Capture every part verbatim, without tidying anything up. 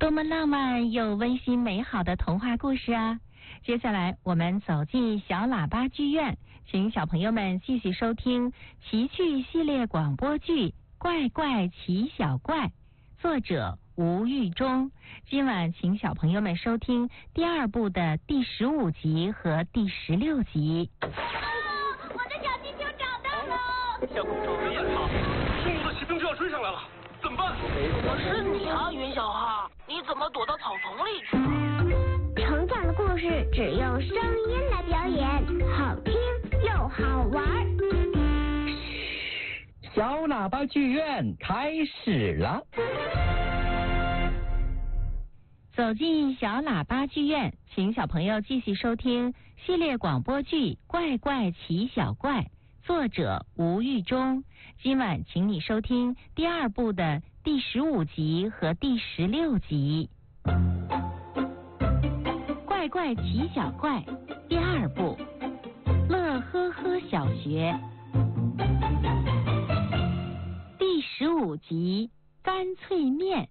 多么浪漫又温馨美好的童话故事啊！接下来我们走进小喇叭剧院，请小朋友们继续收听奇趣系列广播剧《怪怪奇小怪》，作者吴玉忠。今晚请小朋友们收听第二部的第十五集和第十六集。 我的小气球找到了！ 小公主没眼好，匈奴的骑兵就要追上来了，怎么办？ 我是你啊，云小号，你怎么躲到草丛里去了？ 成长的故事只用声音来表演，好听又好玩。 小喇叭剧院开始了。 走进小喇叭剧院，请小朋友继续收听系列广播剧《怪怪奇小怪》，作者吴玉忠。今晚请你收听第二部的第十五集和第十六集。怪怪奇小怪第二部，乐呵呵小学，第十五集，干脆面。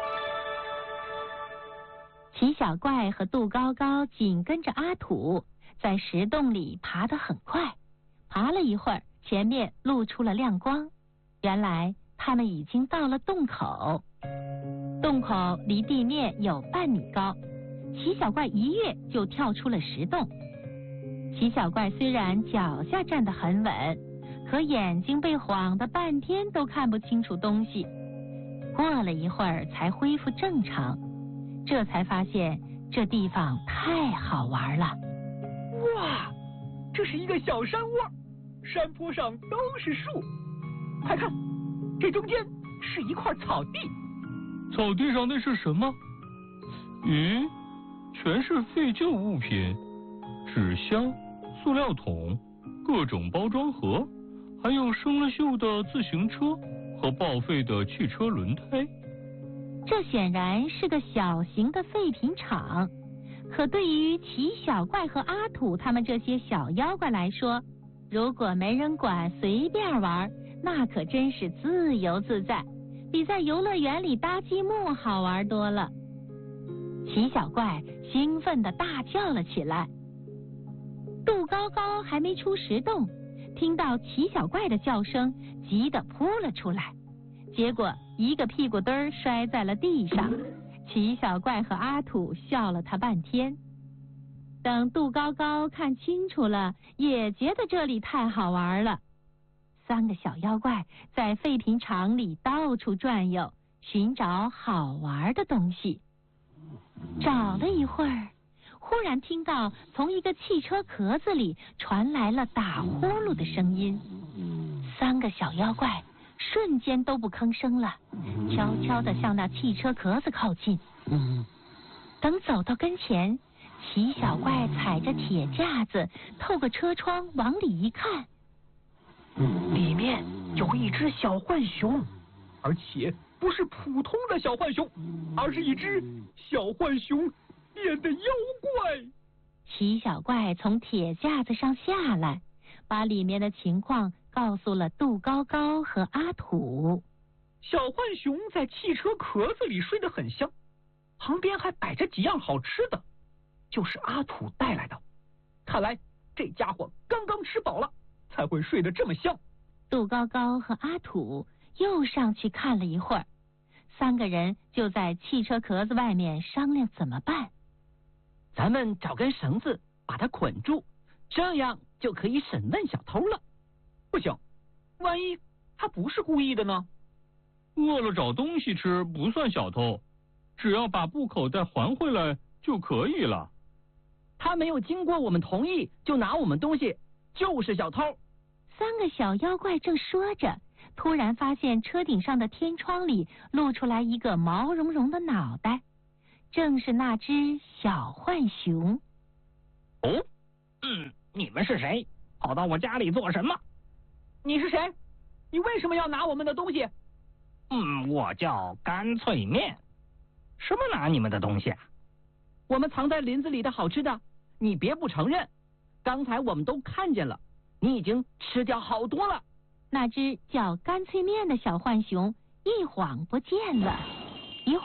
奇小怪和杜高高紧跟着阿土，在石洞里爬得很快。爬了一会儿，前面露出了亮光，原来他们已经到了洞口。洞口离地面有半米高，奇小怪一跃就跳出了石洞。奇小怪虽然脚下站得很稳，可眼睛被晃得半天都看不清楚东西。过了一会儿才恢复正常，这才发现这地方太好玩了。 哇，这是一个小山窝，山坡上都是树。快看，这中间是一块草地。 草地上那是什么？咦，全是废旧物品，纸箱、塑料桶、各种包装盒，还有生了锈的自行车和报废的汽车轮胎。 这显然是个小型的废品厂，可对于奇小怪和阿土他们这些小妖怪来说，如果没人管随便玩，那可真是自由自在，比在游乐园里搭积木好玩多了。奇小怪兴奋地大叫了起来。杜高高还没出石洞，听到奇小怪的叫声，急得扑了出来，结果一个屁股墩儿摔在了地上。奇小怪和阿土笑了他半天。等杜高高看清楚了，也觉得这里太好玩了。三个小妖怪在废品厂里到处转悠，寻找好玩的东西。找了一会儿，忽然听到从一个汽车壳子里传来了打呼噜的声音。三个小妖怪瞬间都不吭声了，悄悄地向那汽车壳子靠近。等走到跟前，奇小怪踩着铁架子，透过车窗往里一看， 里面有一只小浣熊，而且不是普通的小浣熊，而是一只小浣熊变的妖怪。 奇小怪从铁架子上下来，把里面的情况告诉了杜高高和阿土。 小浣熊在汽车壳子里睡得很香，旁边还摆着几样好吃的，就是阿土带来的。看来这家伙刚刚吃饱了，才会睡得这么香。 杜高高和阿土又上去看了一会儿，三个人就在汽车壳子外面商量怎么办。 咱们找根绳子把它捆住，这样就可以审问小偷了。 不行，万一他不是故意的呢？ 饿了找东西吃不算小偷，只要把布口袋还回来就可以了。 他没有经过我们同意就拿我们东西，就是小偷。 三个小妖怪正说着，突然发现车顶上的天窗里露出来一个毛茸茸的脑袋，正是那只小浣熊。 哦，嗯，你们是谁？跑到我家里做什么？ 你是谁？你为什么要拿我们的东西？ 嗯，我叫干脆面。什么拿你们的东西啊？ 我们藏在林子里的好吃的，你别不承认。刚才我们都看见了，你已经吃掉好多了。 那只叫干脆面的小浣熊一晃不见了，一会儿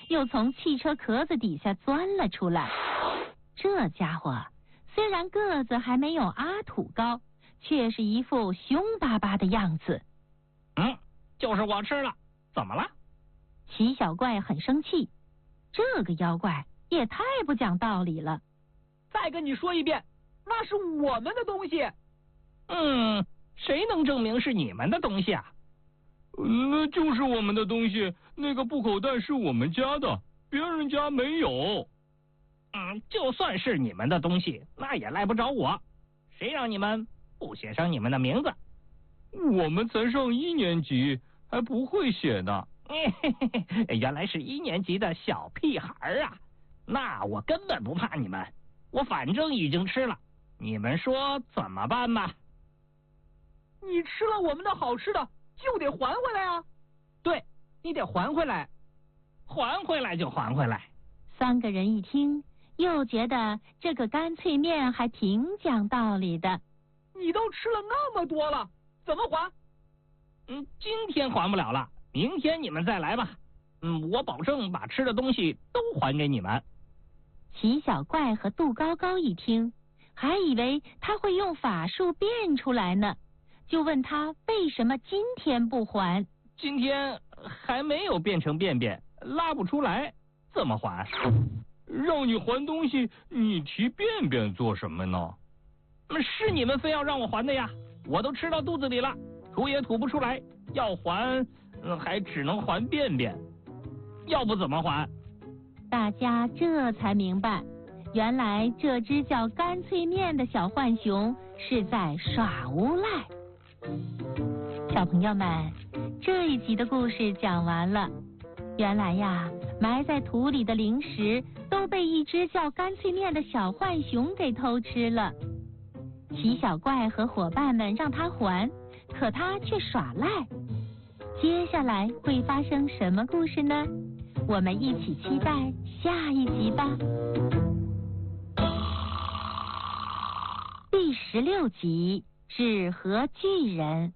又从汽车壳子底下钻了出来。这家伙虽然个子还没有阿土高，却是一副凶巴巴的样子。 嗯，就是我吃了，怎么了？ 齐小怪很生气，这个妖怪也太不讲道理了。 再跟你说一遍，那是我们的东西。 嗯，谁能证明是你们的东西啊？ 那就是我们的东西，那个布口袋是我们家的，别人家没有。 嗯，就算是你们的东西，那也赖不着我。谁让你们不写上你们的名字？ 我们才上一年级，还不会写呢。 原来是一年级的小屁孩啊！那我根本不怕你们，我反正已经吃了，你们说怎么办吧？ 你吃了我们的好吃的，就得还回来啊！ 对，你得还回来，还回来就还回来。 三个人一听，又觉得这个干脆面还挺讲道理的。 你都吃了那么多了，怎么还？ 嗯，今天还不了了，明天你们再来吧。嗯，我保证把吃的东西都还给你们。 齐小怪和杜高高一听，还以为他会用法术变出来呢，就问他为什么今天不还。 今天还没有变成便便，拉不出来，怎么还？ 让你还东西，你提便便做什么呢？ 是你们非要让我还的呀，我都吃到肚子里了，吐也吐不出来，要还，嗯，还只能还便便，要不怎么还？ 大家这才明白，原来这只叫干脆面的小浣熊是在耍无赖。小朋友们，这一集的故事讲完了。原来呀，埋在土里的零食都被一只叫干脆面的小浣熊给偷吃了。齐小怪和伙伴们让他还，可他却耍赖。接下来会发生什么故事呢？我们一起期待下一集吧。第十六集，纸盒巨人。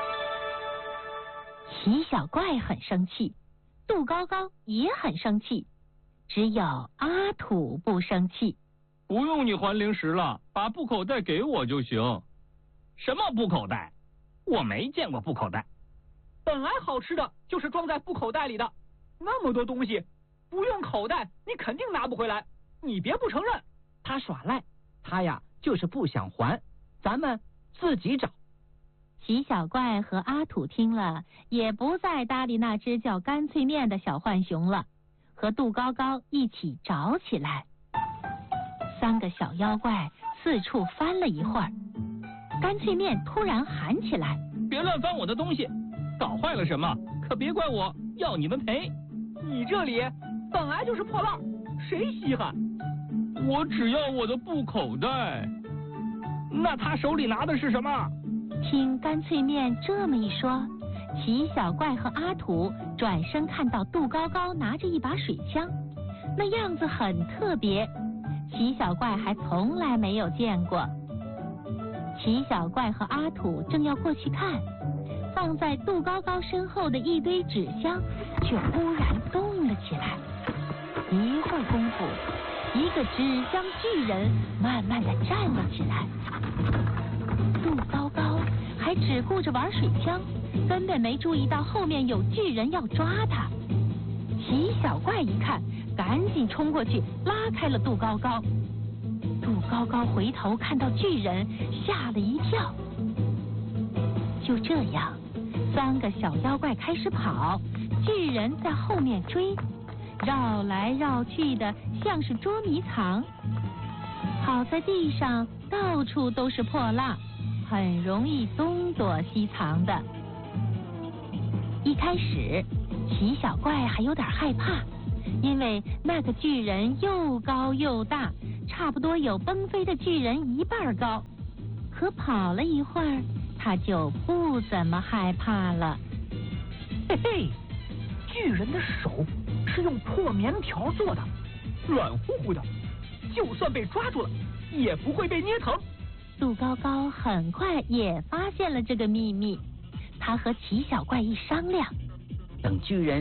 齐小怪很生气，杜高高也很生气，只有阿土不生气。 不用你还零食了，把布口袋给我就行。 什么布口袋？我没见过布口袋。 本来好吃的就是装在布口袋里的，那么多东西，不用口袋你肯定拿不回来。你别不承认。 他耍赖，他呀就是不想还，咱们自己找。 齐小怪和阿土听了，也不再搭理那只叫干脆面的小浣熊了，和杜高高一起找起来。三个小妖怪四处翻了一会儿，干脆面突然喊起来：“ 别乱翻我的东西，搞坏了什么可别怪我，要你们赔。 你这里本来就是破烂，谁稀罕？ 我只要我的布口袋。” 那他手里拿的是什么？ 听干脆面这么一说，齐小怪和阿土转身看到杜高高拿着一把水枪，那样子很特别，齐小怪还从来没有见过。齐小怪和阿土正要过去看，放在杜高高身后的一堆纸箱却忽然动了起来。一会儿功夫，一个纸箱巨人慢慢的站了起来。杜高高还只顾着玩水枪，根本没注意到后面有巨人要抓他。齐小怪一看，赶紧冲过去拉开了杜高高。杜高高回头看到巨人，吓了一跳。就这样，三个小妖怪开始跑，巨人在后面追，绕来绕去的像是捉迷藏。好在地上到处都是破烂，很容易东躲西藏的。一开始，齐小怪还有点害怕，因为那个巨人又高又大，差不多有崩飞的巨人一半高。可跑了一会儿，他就不怎么害怕了。 嘿嘿，巨人的手是用破棉条做的，软乎乎的，就算被抓住了，也不会被捏疼。 杜高高很快也发现了这个秘密，他和齐小怪一商量， 等巨人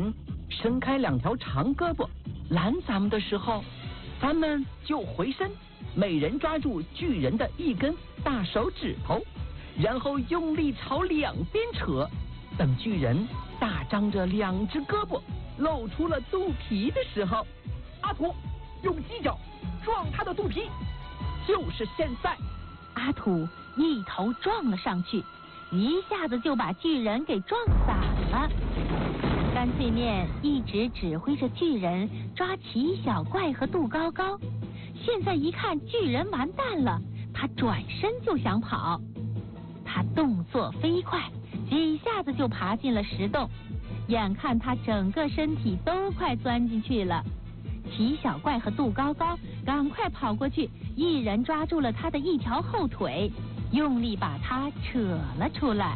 伸开两条长胳膊拦咱们的时候，咱们就回身，每人抓住巨人的一根大手指头，然后用力朝两边扯。等巨人大张着两只胳膊露出了肚皮的时候，阿土用犄角撞他的肚皮。就是现在， 阿土一头撞了上去，一下子就把巨人给撞散了。干脆面一直指挥着巨人抓奇小怪和杜高高，现在一看巨人完蛋了，他转身就想跑。他动作飞快，几下子就爬进了石洞，眼看他整个身体都快钻进去了。奇小怪和杜高高赶快跑过去，一人抓住了他的一条后腿，用力把他扯了出来。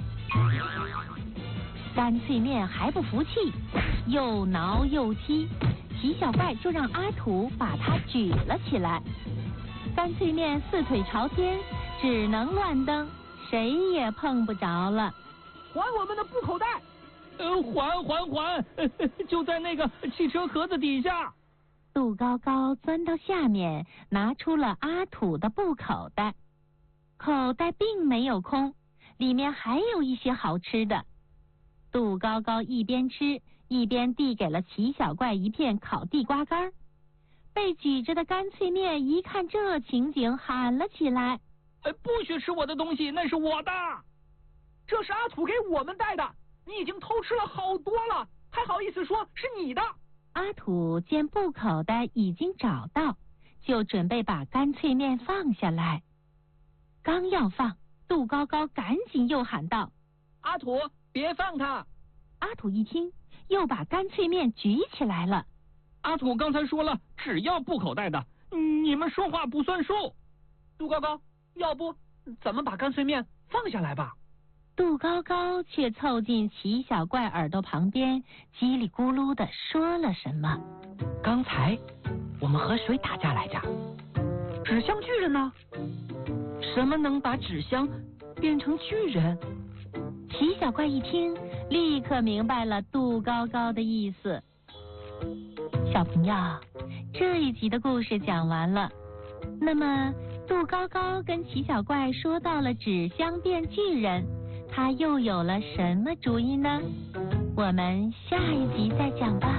干脆面还不服气，又挠又踢，奇小怪就让阿土把他举了起来。干脆面四腿朝天，只能乱蹬，谁也碰不着了。 还我们的布口袋！ 呃，还还还，就在那个汽车壳子底下。 杜高高钻到下面，拿出了阿土的布口袋。口袋并没有空，里面还有一些好吃的。杜高高一边吃，一边递给了奇小怪一片烤地瓜干。被举着的干脆面一看这情景，喊了起来：“ 哎，不许吃我的东西，那是我的！ 这是阿土给我们带的，你已经偷吃了好多了，还好意思说是你的？” 阿土见布口袋已经找到，就准备把干脆面放下来。刚要放，杜高高赶紧又喊道：“ 阿土，别放它！” 阿土一听，又把干脆面举起来了。 阿土刚才说了，只要布口袋的，你们说话不算数。 杜高高，要不咱们把干脆面放下来吧？ 杜高高却凑近奇小怪耳朵旁边，叽里咕噜地说了什么。 刚才我们和谁打架来着？纸箱巨人呢？什么能把纸箱变成巨人？ 奇小怪一听，立刻明白了杜高高的意思。小朋友，这一集的故事讲完了。那么，杜高高跟奇小怪说到了纸箱变巨人，他又有了什么主意呢？我们下一集再讲吧。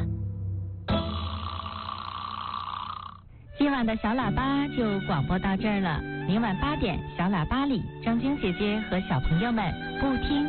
今晚的小喇叭就广播到这儿了。明晚八点，小喇叭里，张晶姐姐和小朋友们不听